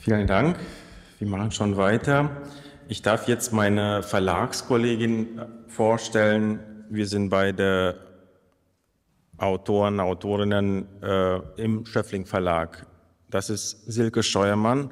Vielen Dank. Wir machen schon weiter. Ich darf jetzt meine Verlagskollegin vorstellen. Wir sind beide Autoren, Autorinnen im Schöffling Verlag. Das ist Silke Scheuermann,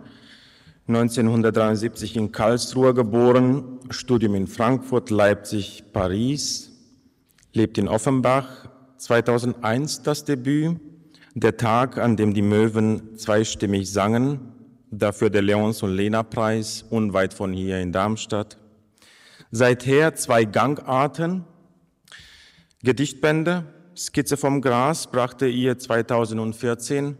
1973 in Karlsruhe geboren, Studium in Frankfurt, Leipzig, Paris, lebt in Offenbach, 2001 das Debüt, Der Tag, an dem die Möwen zweistimmig sangen, dafür der Leons- und Lena-Preis, unweit von hier in Darmstadt. Seither 2 Gangarten, Gedichtbände, Skizze vom Gras brachte ihr 2014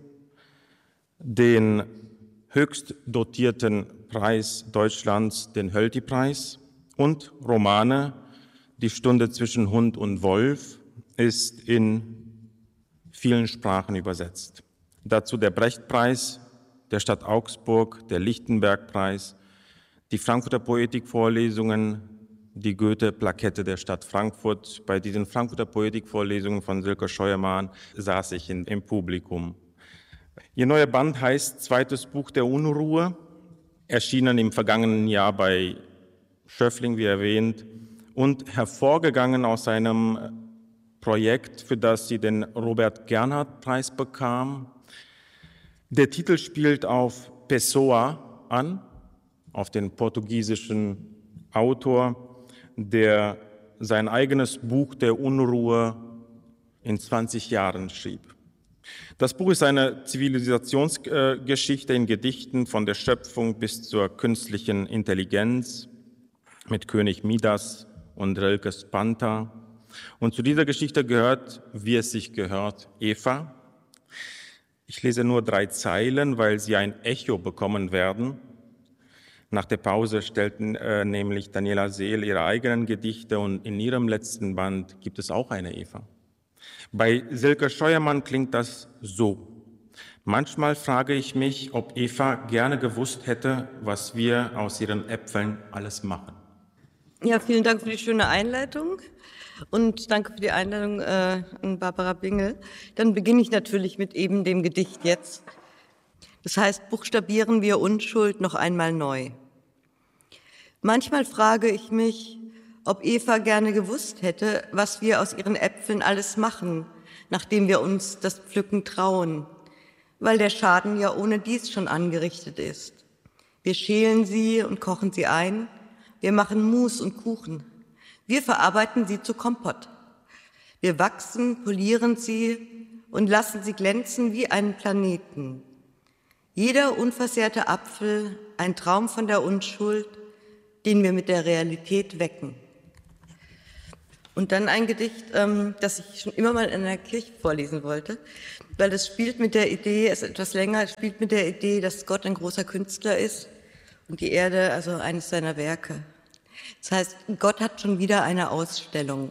den höchst dotierten Preis Deutschlands, den Hölty-Preis, und Romane, Die Stunde zwischen Hund und Wolf, ist in vielen Sprachen übersetzt. Dazu der Brecht-Preis der Stadt Augsburg, der Lichtenberg-Preis, die Frankfurter Poetikvorlesungen, die Goethe-Plakette der Stadt Frankfurt. Bei diesen Frankfurter Poetikvorlesungen von Silke Scheuermann saß ich im Publikum. Ihr neuer Band heißt Zweites Buch der Unruhe, erschienen im vergangenen Jahr bei Schöffling, wie erwähnt, und hervorgegangen aus einem Projekt, für das sie den Robert-Gernhardt-Preis bekam. Der Titel spielt auf Pessoa an, auf den portugiesischen Autor, der sein eigenes Buch der Unruhe in 20 Jahren schrieb. Das Buch ist eine Zivilisationsgeschichte in Gedichten von der Schöpfung bis zur künstlichen Intelligenz mit König Midas und Rilkes Panther. Und zu dieser Geschichte gehört, wie es sich gehört, Eva. Ich lese nur 3 Zeilen, weil sie ein Echo bekommen werden. Nach der Pause stellten nämlich Daniela Seel ihre eigenen Gedichte und in ihrem letzten Band gibt es auch eine Eva. Bei Silke Scheuermann klingt das so. Manchmal frage ich mich, ob Eva gerne gewusst hätte, was wir aus ihren Äpfeln alles machen. Ja, vielen Dank für die schöne Einleitung und danke für die Einladung an Barbara Bingel. Dann beginne ich natürlich mit eben dem Gedicht jetzt. Das heißt, buchstabieren wir Unschuld noch einmal neu. Manchmal frage ich mich, ob Eva gerne gewusst hätte, was wir aus ihren Äpfeln alles machen, nachdem wir uns das Pflücken trauen, weil der Schaden ja ohne dies schon angerichtet ist. Wir schälen sie und kochen sie ein, wir machen Mus und Kuchen, wir verarbeiten sie zu Kompott. Wir wachsen, polieren sie und lassen sie glänzen wie einen Planeten. Jeder unversehrte Apfel, ein Traum von der Unschuld, den wir mit der Realität wecken. Und dann ein Gedicht, das ich schon immer mal in einer Kirche vorlesen wollte, weil es spielt mit der Idee, es ist etwas länger, es spielt mit der Idee, dass Gott ein großer Künstler ist und die Erde also eines seiner Werke. Das heißt, Gott hat schon wieder eine Ausstellung.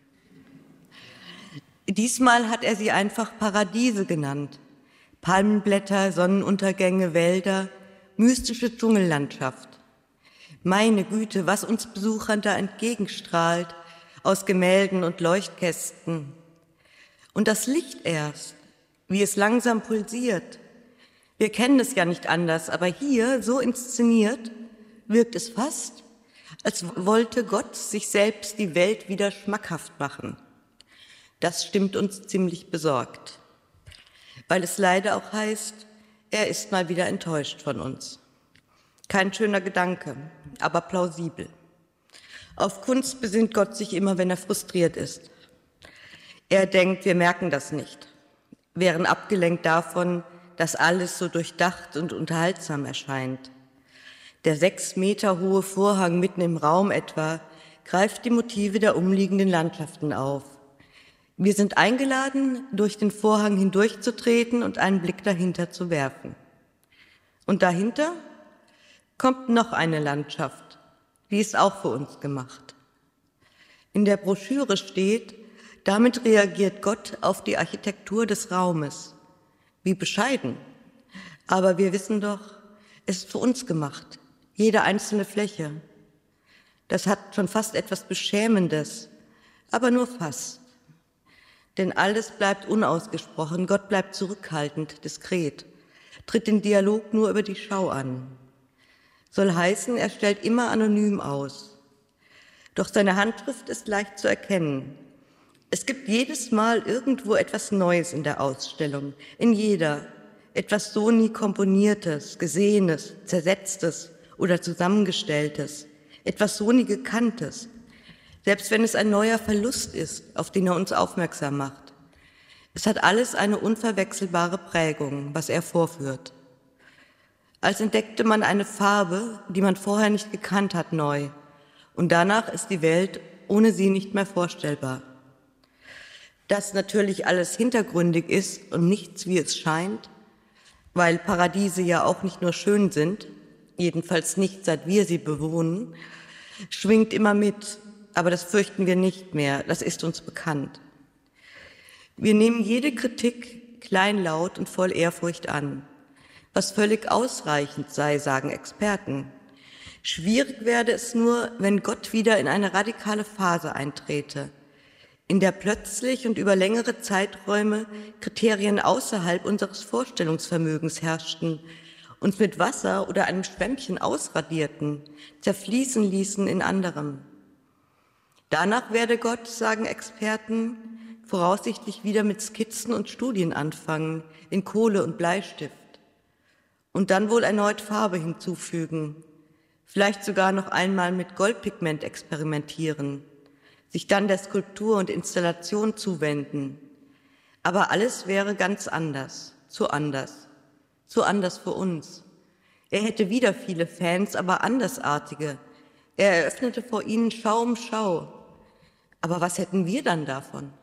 Diesmal hat er sie einfach Paradiese genannt. Palmenblätter, Sonnenuntergänge, Wälder, mystische Dschungellandschaft. Meine Güte, was uns Besuchern da entgegenstrahlt, aus Gemälden und Leuchtkästen. Und das Licht erst, wie es langsam pulsiert. Wir kennen es ja nicht anders, aber hier, so inszeniert, wirkt es fast, als wollte Gott sich selbst die Welt wieder schmackhaft machen. Das stimmt uns ziemlich besorgt, weil es leider auch heißt, er ist mal wieder enttäuscht von uns. Kein schöner Gedanke, aber plausibel. Auf Kunst besinnt Gott sich immer, wenn er frustriert ist. Er denkt, wir merken das nicht, wären abgelenkt davon, dass alles so durchdacht und unterhaltsam erscheint. Der 6 Meter hohe Vorhang mitten im Raum etwa greift die Motive der umliegenden Landschaften auf. Wir sind eingeladen, durch den Vorhang hindurchzutreten und einen Blick dahinter zu werfen. Und dahinter kommt noch eine Landschaft, die ist auch für uns gemacht. In der Broschüre steht, damit reagiert Gott auf die Architektur des Raumes. Wie bescheiden. Aber wir wissen doch, es ist für uns gemacht, jede einzelne Fläche. Das hat schon fast etwas Beschämendes, aber nur fast. Denn alles bleibt unausgesprochen, Gott bleibt zurückhaltend, diskret. tritt den Dialog nur über die Schau an. Soll heißen, er stellt immer anonym aus. Doch seine Handschrift ist leicht zu erkennen. Es gibt jedes Mal irgendwo etwas Neues in der Ausstellung, in jeder, etwas so nie Komponiertes, Gesehenes, Zersetztes oder Zusammengestelltes, etwas so nie Gekanntes, selbst wenn es ein neuer Verlust ist, auf den er uns aufmerksam macht. Es hat alles eine unverwechselbare Prägung, was er vorführt. Als entdeckte man eine Farbe, die man vorher nicht gekannt hat, neu, und danach ist die Welt ohne sie nicht mehr vorstellbar. Dass natürlich alles hintergründig ist und nichts, wie es scheint, weil Paradiese ja auch nicht nur schön sind, jedenfalls nicht, seit wir sie bewohnen, schwingt immer mit, aber das fürchten wir nicht mehr, das ist uns bekannt. Wir nehmen jede Kritik kleinlaut und voll Ehrfurcht an, was völlig ausreichend sei, sagen Experten. Schwierig werde es nur, wenn Gott wieder in eine radikale Phase eintrete, in der plötzlich und über längere Zeiträume Kriterien außerhalb unseres Vorstellungsvermögens herrschten, uns mit Wasser oder einem Schwämmchen ausradierten, zerfließen ließen in anderem. Danach werde Gott, sagen Experten, voraussichtlich wieder mit Skizzen und Studien anfangen, in Kohle und Bleistift. Und dann wohl erneut Farbe hinzufügen, vielleicht sogar noch einmal mit Goldpigment experimentieren, sich dann der Skulptur und Installation zuwenden. Aber alles wäre ganz anders, zu anders für uns. Er hätte wieder viele Fans, aber andersartige. Er eröffnete vor ihnen Schau um Schau. Aber was hätten wir dann davon?